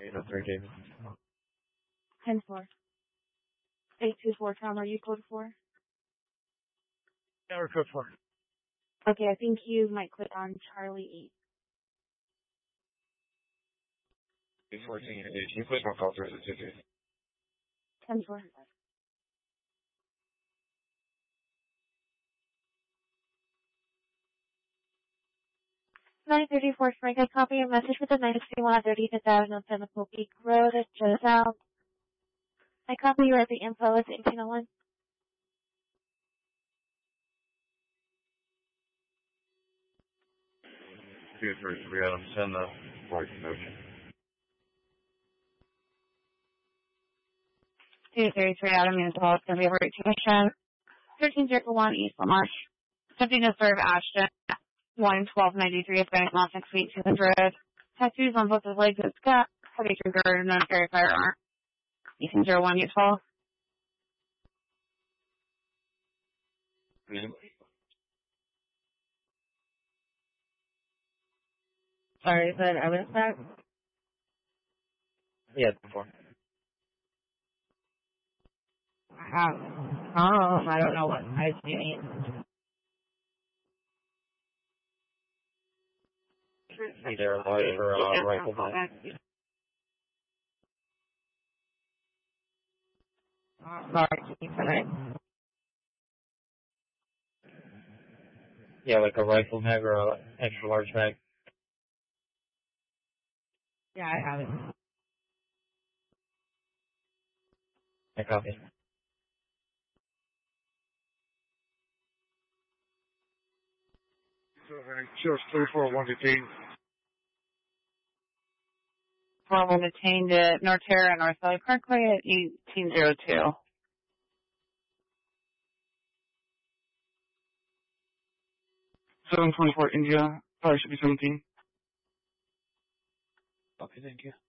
803 David. 10-4. 824 Tom, are you code 4? Yeah, we're code 4. Okay, I think you might click on Charlie 14, can you please don't call through the ticket? 10-4. 934 Frank, I copy your message with the 961-35th Avenue, Pinnacle Peak Road at South. I copy you at the info at 1801. Two, three, Adam, send the flight notion. 233 Adam, it's going to be a route commission. 1301 East Lamar. Attempting to serve Ashton. 1293 of Bank Mountain Suite 200. Tattoos on both his legs and scalp. 43 guard, non-carry firearm. 1801 East Falls. Sorry, is that evidence back? Yeah, before. I don't know what I do need. Either a light or a rifle back. Sorry. Yeah, like a rifle mag or a extra large mag. Yeah, I have it. I copy. Sure, 341 detained. Formal detained at North Terra, North Valley Parkway at 1802. 724 India, should be 17. Okay, thank you.